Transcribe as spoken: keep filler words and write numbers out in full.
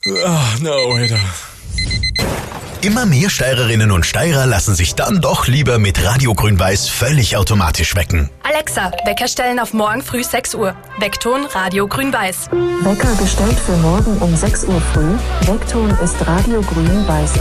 Ach, no, Alter. Immer mehr Steirerinnen und Steirer lassen sich dann doch lieber mit Radio Grün-Weiß völlig automatisch wecken. Alexa, Wecker stellen auf morgen früh sechs Uhr. Weckton Radio Grün-Weiß. Wecker gestellt für morgen um sechs Uhr früh. Weckton ist Radio Grün-Weiß.